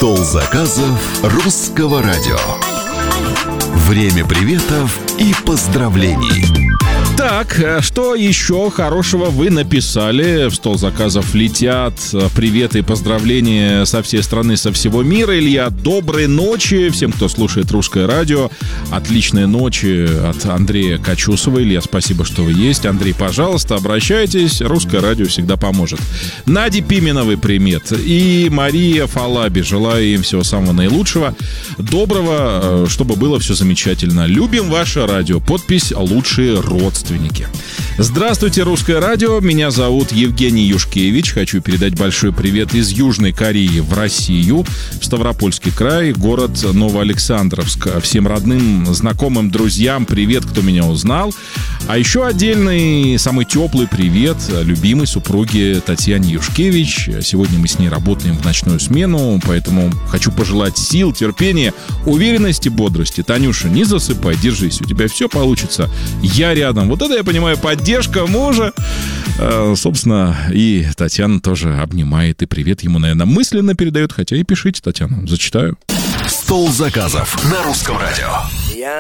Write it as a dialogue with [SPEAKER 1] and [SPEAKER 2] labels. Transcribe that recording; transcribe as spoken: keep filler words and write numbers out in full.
[SPEAKER 1] Стол заказов Русского радио. Время приветов и поздравлений.
[SPEAKER 2] Так, что еще хорошего вы написали? В стол заказов летят приветы и поздравления со всей страны, со всего мира. Илья, доброй ночи всем, кто слушает Русское радио. Отличной ночи от Андрея Качусова. Илья, спасибо, что вы есть. Андрей, пожалуйста, обращайтесь. Русское радио всегда поможет. Наде Пименовой привет. И Мария Фалаби. Желаю им всего самого наилучшего. Доброго, чтобы было все замечательно. Любим ваше радио. Подпись «Лучшие родственники». Здравствуйте, Русское радио. Меня зовут Евгений Юшкевич. Хочу передать большой привет из Южной Кореи в Россию, в Ставропольский край, город Новоалександровск. Всем родным, знакомым, друзьям привет, кто меня узнал. А еще отдельный, самый теплый привет любимой супруге Татьяне Юшкевич. Сегодня мы с ней работаем в ночную смену, поэтому хочу пожелать сил, терпения, уверенности, бодрости. Танюша, не засыпай, держись, у тебя все получится. Я рядом. Вот это я понимаю, поддержка мужа. Э, собственно, и Татьяна тоже обнимает и привет ему, наверное, мысленно передает. Хотя и пишите, Татьяна, зачитаю.
[SPEAKER 1] Стол заказов на Русском радио.